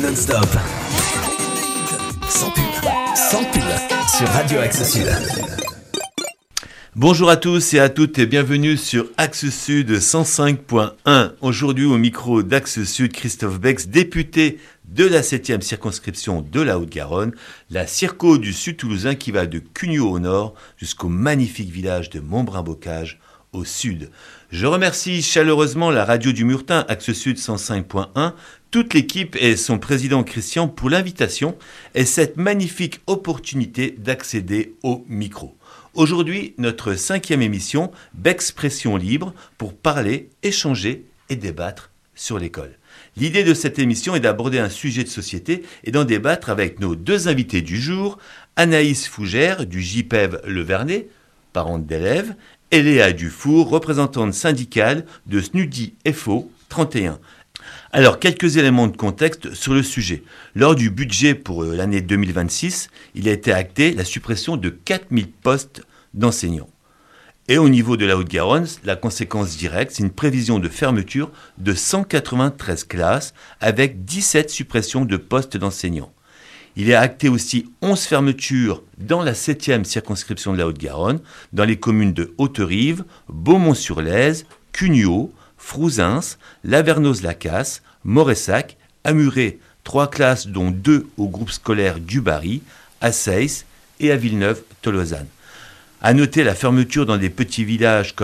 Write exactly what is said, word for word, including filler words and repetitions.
non-stop. Sans pub, sans pub, sur Radio Axe Sud. Bonjour à tous et à toutes et bienvenue sur Axe Sud cent cinq point un. Aujourd'hui au micro d'Axe Sud, Christophe Bex, député de la septième circonscription de la Haute-Garonne, la Circo du Sud toulousain qui va de Cugnaux au nord jusqu'au magnifique village de Montbrun-Bocage au sud. Je remercie chaleureusement la radio du Murtin, Axe Sud cent cinq point un, toute l'équipe et son président Christian pour l'invitation et cette magnifique opportunité d'accéder au micro. Aujourd'hui, notre cinquième émission, Bexpression libre, pour parler, échanger et débattre sur l'école. L'idée de cette émission est d'aborder un sujet de société et d'en débattre avec nos deux invités du jour, Anaïs Fougère du J P E V Le Vernet, parente d'élèves, et Léa Dufour, représentante syndicale de S N U D I F O trente et un. Alors, quelques éléments de contexte sur le sujet. Lors du budget pour l'année deux mille vingt-six, il a été acté la suppression de quatre mille postes d'enseignants. Et au niveau de la Haute-Garonne, la conséquence directe, c'est une prévision de fermeture de cent quatre-vingt-treize classes avec dix-sept suppressions de postes d'enseignants. Il est acté aussi onze fermetures dans la septième circonscription de la Haute-Garonne, dans les communes de Haute-Rive, Beaumont-sur-Lèze, Cugnaux, Frouzins, Lavernoz-Lacasse, Moressac, Amuré, trois classes dont deux au groupe scolaire du Barry, à Seyss et à Villeneuve-Tolosane. À noter la fermeture dans des petits villages comme